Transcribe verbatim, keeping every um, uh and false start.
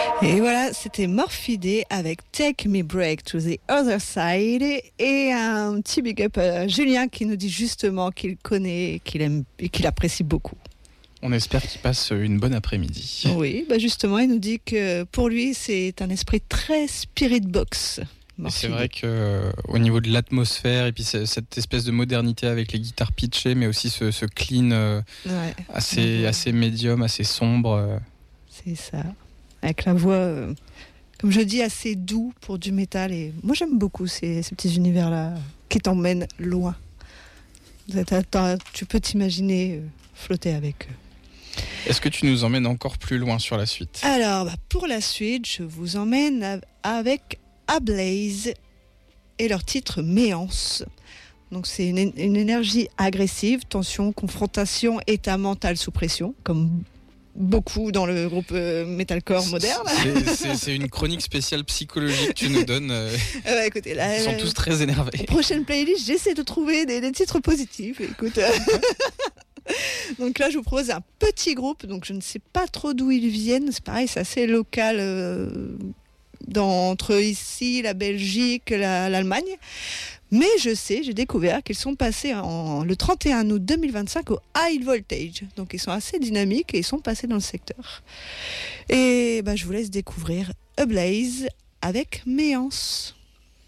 Et voilà, c'était Morphidé avec Take Me Break to the Other Side et un petit big up à Julien qui nous dit justement qu'il connaît, qu'il aime et qu'il apprécie beaucoup. On espère qu'il passe une bonne après-midi. Oui, bah justement, il nous dit que pour lui, c'est un esprit très spirit box. C'est vrai qu'au niveau de l'atmosphère et puis cette espèce de modernité avec les guitares pitchées, mais aussi ce, ce clean euh, ouais. assez, ouais. assez médium, assez sombre. Euh. C'est ça. Avec la voix, euh, comme je dis, assez doux pour du métal. Et moi, j'aime beaucoup ces, ces petits univers-là qui t'emmènent loin. Tu peux t'imaginer euh, flotter avec eux. Est-ce que tu nous emmènes encore plus loin sur la suite ? Alors, bah, pour la suite, je vous emmène avec Ablaze et leur titre Méance. Donc c'est une, une énergie agressive, tension, confrontation, état mental sous pression, comme beaucoup dans le groupe euh, metalcore moderne. C'est, c'est, c'est une chronique spéciale psychologie que tu nous donnes. Euh, bah, écoutez, là, ils sont tous très énervés. Prochaine playlist, j'essaie de trouver des, des titres positifs. Écoute. Euh... Donc là, je vous propose un petit groupe. Donc je ne sais pas trop d'où ils viennent. C'est pareil, c'est assez local. Euh... Dans, entre ici, la Belgique, la, l'Allemagne. Mais je sais, j'ai découvert qu'ils sont passés en, le trente et un août deux mille vingt-cinq au High Voltage. Donc ils sont assez dynamiques et ils sont passés dans le secteur. Et bah, je vous laisse découvrir Ablaze avec Méance.